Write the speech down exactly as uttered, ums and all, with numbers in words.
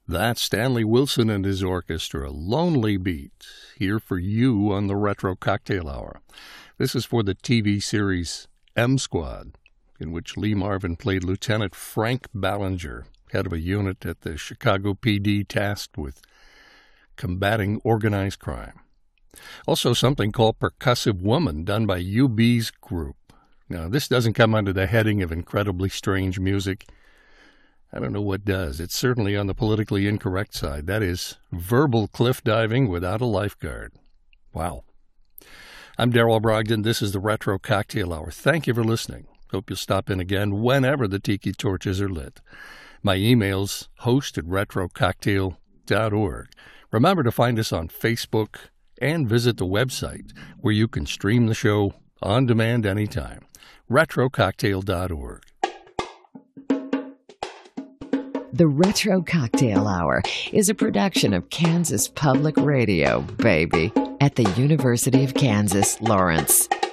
That's Stanley Wilson and his orchestra, Lonely Beat, here for you on the Retro Cocktail Hour. This is for the T V series M Squad, in which Lee Marvin played Lieutenant Frank Ballinger, head of a unit at the Chicago P D tasked with combating organized crime. Also something called Percussive Woman, done by U B's group. Now, this doesn't come under the heading of incredibly strange music. I don't know what does. It's certainly on the politically incorrect side. That is verbal cliff diving without a lifeguard. Wow. I'm Darrell Brogdon. This is the Retro Cocktail Hour. Thank you for listening. Hope you'll stop in again whenever the tiki torches are lit. My email's host at retro cocktail dot org. Remember to find us on Facebook and visit the website where you can stream the show on demand anytime. retro cocktail dot org. The Retro Cocktail Hour is a production of Kansas Public Radio, baby, at the University of Kansas, Lawrence.